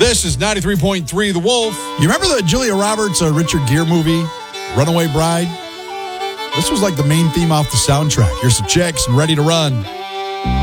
This is 93.3 The Wolf. You remember the Julia Roberts, Richard Gere movie, Runaway Bride? This was like the main theme off the soundtrack. Here's some chicks and Ready to Run.